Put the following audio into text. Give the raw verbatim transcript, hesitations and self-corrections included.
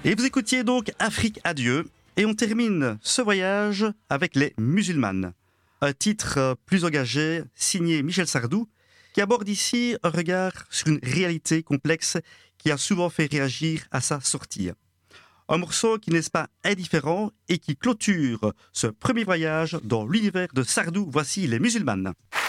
Et vous écoutiez donc Afrique Adieu. Et on termine ce voyage avec Les Musulmanes. Un titre plus engagé, signé Michel Sardou, qui aborde ici un regard sur une réalité complexe qui a souvent fait réagir à sa sortie. Un morceau qui n'est pas indifférent et qui clôture ce premier voyage dans l'univers de Sardou. Voici Les Musulmanes.